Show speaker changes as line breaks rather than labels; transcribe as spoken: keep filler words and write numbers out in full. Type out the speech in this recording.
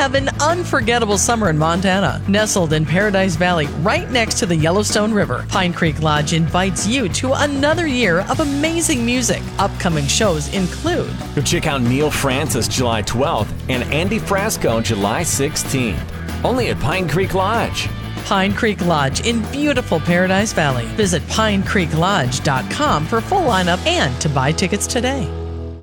have an unforgettable summer in Montana. Nestled in Paradise Valley, right next to the Yellowstone River, Pine Creek Lodge invites you to another year of amazing music. Upcoming shows include
Go check out Neil Francis July twelfth and Andy Frasco July sixteenth. Only at Pine Creek Lodge.
Pine Creek Lodge in beautiful Paradise Valley. Visit pine creek lodge dot com for full lineup and to buy tickets today.